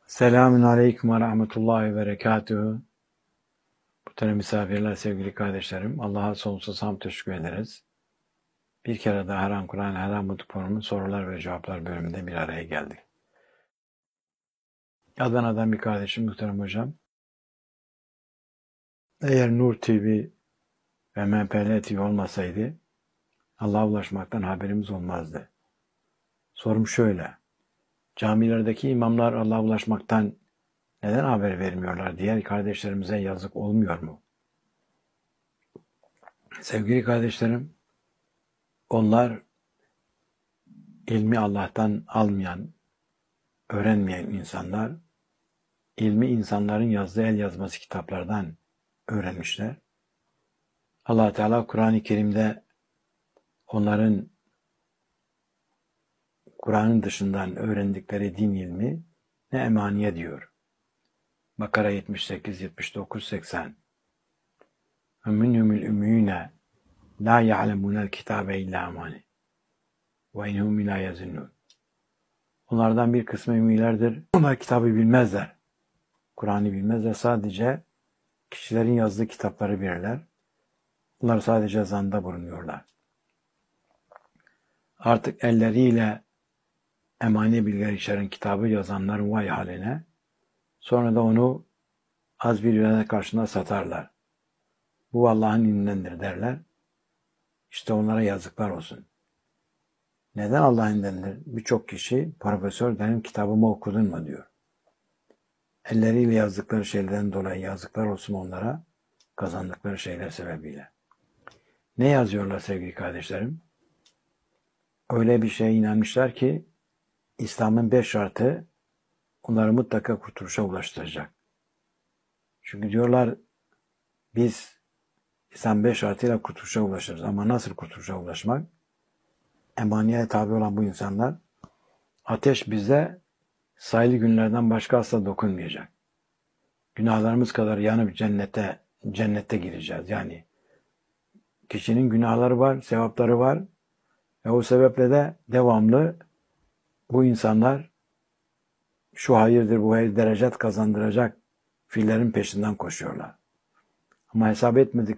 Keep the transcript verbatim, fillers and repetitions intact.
Selamun Aleyküm ve Rahmetullahi ve Berekatuhu. Muhterem misafirler, sevgili kardeşlerim, Allah'a sonsuz hamd teşekkür ederiz. Bir kere daha Her An Kur'an, Her An Mutlu Forum'un sorular ve cevaplar bölümünde bir araya geldik. Adana'dan bir kardeşim, muhterem hocam. Eğer Nur T V ve M P L T V olmasaydı, Allah'a ulaşmaktan haberimiz olmazdı. Sorum şöyle: camilerdeki imamlar Allah'a ulaşmaktan neden haber vermiyorlar? Diğer kardeşlerimize yazık olmuyor mu? Sevgili kardeşlerim, onlar ilmi Allah'tan almayan, öğrenmeyen insanlar, ilmi insanların yazdığı el yazması kitaplardan öğrenmişler. Allah Teala Kur'an-ı Kerim'de onların Kur'an'ın dışından öğrendikleri din ilmi ne emaniye diyor. Bakara yetmiş sekiz, yetmiş dokuz, seksen. وَمِنْهُمُ الْاُمِّيُّونَ لَا يَعْلَمُونَ الْكِتَابَ اِلَّا اَمَانِ وَاِنْهُمْ لَا يَزِنُّونَ. Onlardan bir kısmı ümmilerdir. Onlar kitabı bilmezler. Kur'an'ı bilmezler. Sadece kişilerin yazdığı kitapları bilirler. Bunlar sadece zanda bulunuyorlar. Artık elleriyle emani bilgiler içeren kitabı yazanların vay haline. Sonra da onu az bir ürene karşılığında satarlar. Bu Allah'ın indindendir derler. İşte onlara yazıklar olsun. Neden Allah'ın indindendir? Birçok kişi profesör benim kitabımı okudun mu diyor. Elleriyle yazdıkları şeylerden dolayı yazıklar olsun onlara, kazandıkları şeyler sebebiyle. Ne yazıyorlar sevgili kardeşlerim? Öyle bir şeye inanmışlar ki İslam'ın beş şartı onları mutlaka kurtuluşa ulaştıracak. Çünkü diyorlar biz İslam beş şartıyla kurtuluşa ulaşırız. Ama nasıl kurtuluşa ulaşmak? Emaniyeye tabi olan bu insanlar, ateş bize sayılı günlerden başka asla dokunmayacak. Günahlarımız kadar yanıp cennete cennete gireceğiz. Yani kişinin günahları var, sevapları var ve o sebeple de devamlı bu insanlar şu hayırdır, bu hayır derecet kazandıracak fiillerin peşinden koşuyorlar. Ama hesap etmedik